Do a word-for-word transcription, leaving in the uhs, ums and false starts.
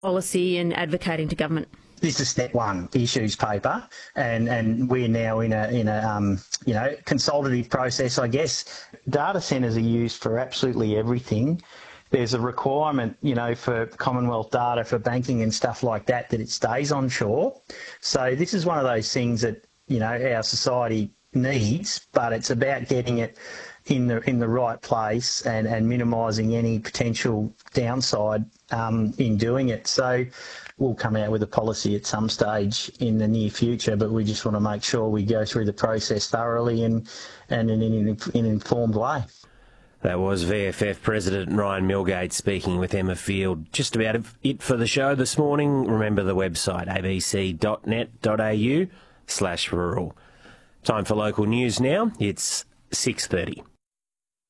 policy and advocating to government? This is step one, issues paper, and, and we're now in a in a um, you know consultative process, I guess. Data centres are used for absolutely everything. There's a requirement, you know, for Commonwealth data for banking and stuff like that, that it stays onshore. So this is one of those things that, you know, our society needs, but it's about getting it in the in the right place and, and minimising any potential downside um, in doing it. So we'll come out with a policy at some stage in the near future, but we just want to make sure we go through the process thoroughly and, and in, in, in an informed way. That was V F F President Ryan Milgate speaking with Emma Field. Just about it for the show this morning. Remember the website, abc dot net dot a u slash rural. Time for local news now. It's six thirty.